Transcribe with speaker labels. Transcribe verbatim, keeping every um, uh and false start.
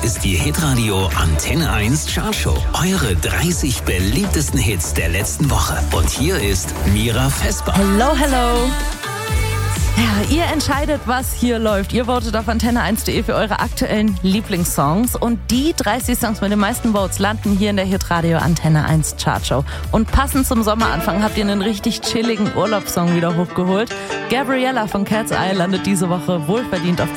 Speaker 1: ist die Hitradio Antenne eins Chartshow. Eure dreißig beliebtesten Hits der letzten Woche. Und hier ist Mira Vesper.
Speaker 2: Hello, hello. Ja, ihr entscheidet, was hier läuft. Ihr votet auf antenne eins punkt de für eure aktuellen Lieblingssongs. Und die dreißig Songs mit den meisten Votes landen hier in der Hitradio Antenne eins Chartshow. Und passend zum Sommeranfang habt ihr einen richtig chilligen Urlaubssong wieder hochgeholt. Gabriella von Cat's Eye landet diese Woche wohlverdient auf